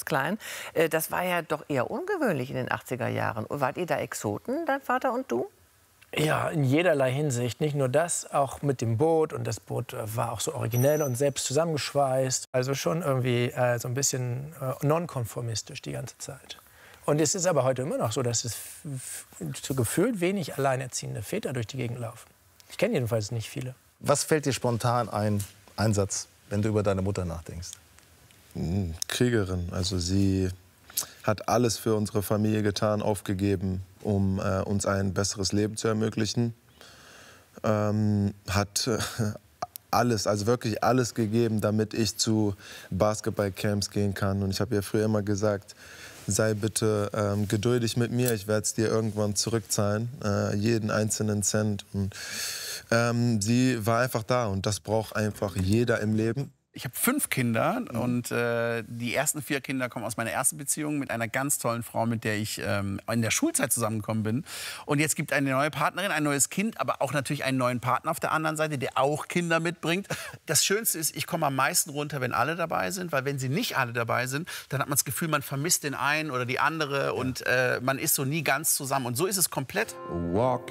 klein. Das war ja doch eher ungewöhnlich in den 80er Jahren. Wart ihr da Exoten, dein Vater und du? Ja, in jederlei Hinsicht. Nicht nur das, auch mit dem Boot. Und das Boot war auch so originell und selbst zusammengeschweißt. Also schon irgendwie so ein bisschen nonkonformistisch die ganze Zeit. Und es ist aber heute immer noch so, dass es so gefühlt wenig alleinerziehende Väter durch die Gegend laufen. Ich kenne jedenfalls nicht viele. Was fällt dir spontan ein Satz, wenn du über deine Mutter nachdenkst? Kriegerin. Also sie hat alles für unsere Familie getan, aufgegeben, um uns ein besseres Leben zu ermöglichen. Hat alles, also wirklich alles gegeben, damit ich zu Basketballcamps gehen kann. Und ich habe ihr früher immer gesagt, sei bitte geduldig mit mir, ich werde es dir irgendwann zurückzahlen, jeden einzelnen Cent. Und, sie war einfach da und das braucht einfach jeder im Leben. Ich habe 5 Kinder und die ersten 4 Kinder kommen aus meiner ersten Beziehung mit einer ganz tollen Frau, mit der ich in der Schulzeit zusammengekommen bin. Und jetzt gibt eine neue Partnerin, ein neues Kind, aber auch natürlich einen neuen Partner auf der anderen Seite, der auch Kinder mitbringt. Das Schönste ist, ich komme am meisten runter, wenn alle dabei sind, weil wenn sie nicht alle dabei sind, dann hat man das Gefühl, man vermisst den einen oder die andere und man ist so nie ganz zusammen. Und so ist es komplett.